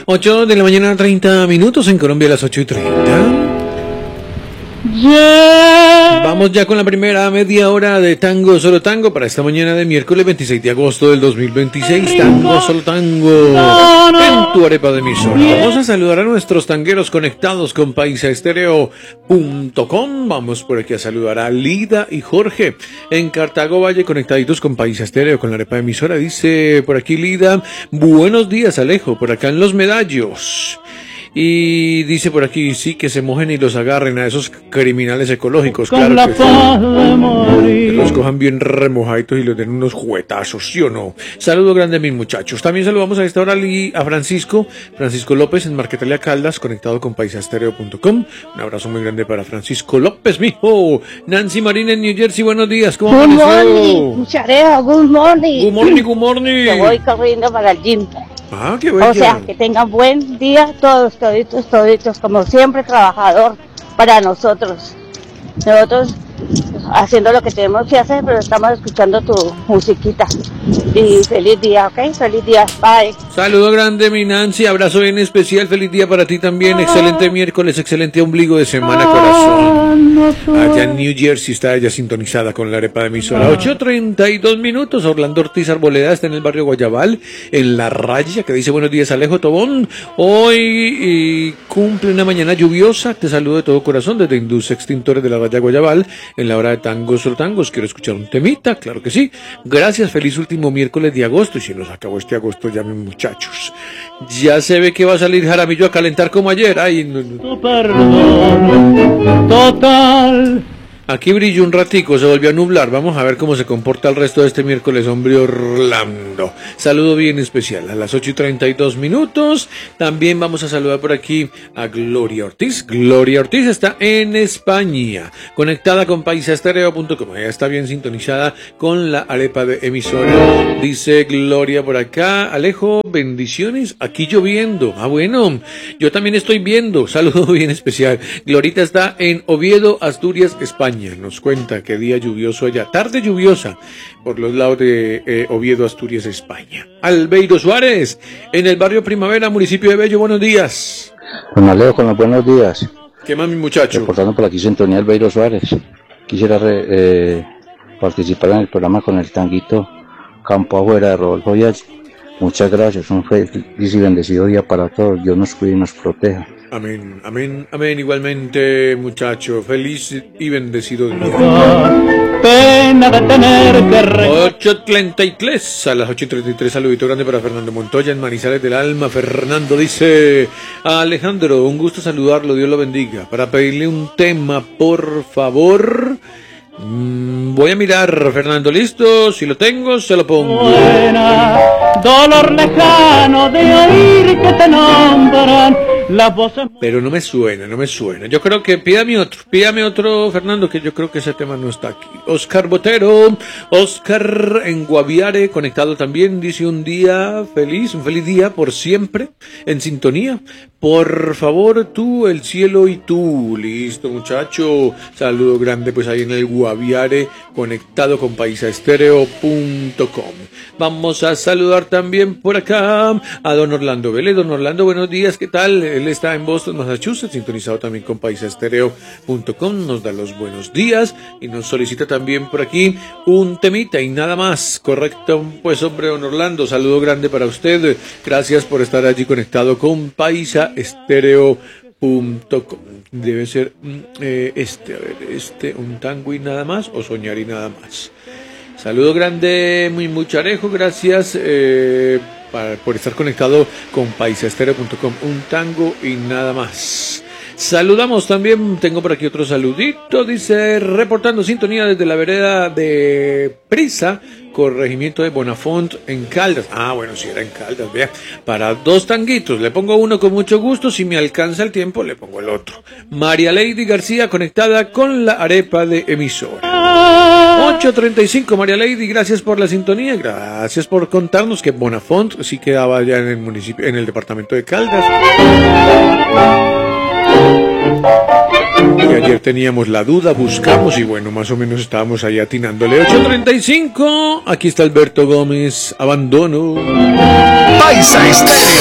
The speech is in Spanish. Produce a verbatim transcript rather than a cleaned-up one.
ocho de la mañana, treinta minutos en Colombia, a las ocho y treinta. Yeah. Vamos ya con la primera media hora de Tango Solo Tango para esta mañana de miércoles veintiséis de agosto del dos mil veintiséis. Tango Solo Tango en tu arepa de emisora. Vamos a saludar a nuestros tangueros conectados con paisa estéreo punto com. Vamos por aquí a saludar a Lida y Jorge en Cartago Valle, conectaditos con Paisa Estéreo, con la arepa de emisora. Dice por aquí Lida, buenos días Alejo, por acá en Los Medallos. Y dice por aquí, sí, que se mojen y los agarren a esos criminales ecológicos, claro que sí. Que los cojan bien remojaditos y los den unos juguetazos, ¿sí o no? Saludo grande a mis muchachos. También saludamos a esta hora a Francisco, Francisco López en Marquetalia Caldas, conectado con paisa estéreo punto com. Un abrazo muy grande para Francisco López, mijo. Nancy Marina en New Jersey, buenos días, ¿cómo Good amaneció? morning, mucharejo, good morning. Good morning, good morning. Yo voy corriendo para el gym. Ah, qué bella. O sea, que tengan buen día todos, toditos, toditos, como siempre, trabajador para nosotros. Nosotros haciendo lo que tenemos que hacer, pero estamos escuchando tu musiquita. Y feliz día, ¿ok? Feliz día, bye. Saludo grande, mi Nancy, abrazo bien especial, feliz día para ti también, excelente miércoles, excelente ombligo de semana, corazón. Allá en New Jersey está ella sintonizada con la arepa de emisora. ocho treinta y dos minutos, Orlando Ortiz Arboleda está en el barrio Guayabal, en La Raya, que dice buenos días Alejo Tobón. Hoy y cumple una mañana lluviosa, te saludo de todo corazón desde Indus Extintores de La Raya Guayabal, en la hora de tangos o tangos. Quiero escuchar un temita, claro que sí. Gracias, feliz último miércoles de agosto, y si nos acabó este agosto ya, mis muchachos. Ya se ve que va a salir Jaramillo a calentar como ayer. Ay, no, no. Perdón total. Aquí brilló un ratico, se volvió a nublar. Vamos a ver cómo se comporta el resto de este miércoles, hombre Orlando. Saludo bien especial a las ocho y treinta y dos minutos. También vamos a saludar por aquí a Gloria Ortiz. Gloria Ortiz está en España, conectada con paisa estéreo punto com. Ella está bien sintonizada con la arepa de emisora. Dice Gloria por acá, Alejo, bendiciones, aquí lloviendo. Ah, bueno, yo también estoy viendo. Saludo bien especial. Glorita está en Oviedo, Asturias, España. Nos cuenta que día lluvioso allá, tarde lluviosa por los lados de eh, Oviedo, Asturias, España. Albeiro Suárez, en el barrio Primavera, municipio de Bello, buenos días. Don Alejo, con los buenos días. ¿Qué más, mi muchacho? Reportando por aquí Sintonía Albeiro Suárez. Quisiera re, eh, participar en el programa con el tanguito Campo Afuera de Rodolfo Biaggi. Muchas gracias, un feliz y bendecido día para todos. Dios nos cuide y nos proteja. Amén, amén, amén. Igualmente, muchacho, feliz y bendecido día. Pena de tener que re... ocho treinta y tres, a las ocho treinta y tres, saludito grande para Fernando Montoya en Manizales del Alma. Fernando dice, Alejandro, un gusto saludarlo, Dios lo bendiga. Para pedirle un tema, por favor. Mm, voy a mirar, Fernando, listo, si lo tengo, se lo pongo. Buena, dolor lejano de oír que te nombran las voces. Pero no me suena, no me suena. Yo creo que pídame otro, pídame otro, Fernando, que yo creo que ese tema no está aquí. Oscar Botero, Oscar en Guaviare, conectado también, dice un día feliz, un feliz día por siempre, en sintonía. Por favor, tú, el cielo y tú. Listo, muchacho. Saludo grande, pues ahí en el Guaviare, conectado con paisa estéreo punto com. Vamos a saludar también por acá a don Orlando Vélez. Don Orlando, buenos días, ¿qué tal? Él está en Boston, Massachusetts, sintonizado también con paisa estéreo punto com. Nos da los buenos días y nos solicita también por aquí un temita y nada más. Correcto, pues hombre, don Orlando, saludo grande para usted. Gracias por estar allí conectado con paisa estéreo punto com. Debe ser eh, este, a ver, este, un tango y nada más, o soñar y nada más. Saludo grande, muy mucharejo, gracias eh, para, por estar conectado con paisa estéreo punto com. Un tango y nada más. Saludamos también, tengo por aquí otro saludito, dice, reportando sintonía desde la vereda de Prisa, corregimiento de Bonafont en Caldas. Ah, bueno, si era en Caldas, vea. Para dos tanguitos, le pongo uno con mucho gusto, si me alcanza el tiempo, le pongo el otro. María Lady García, conectada con la arepa de emisora. ocho treinta y cinco, María Lady, gracias por la sintonía, gracias por contarnos que Bonafont sí quedaba allá en el municipio, en el departamento de Caldas. Y ayer teníamos la duda, buscamos y bueno, más o menos estábamos ahí atinándole. ocho treinta y cinco, aquí está Alberto Gómez, Abandono. Paisa Estéreo.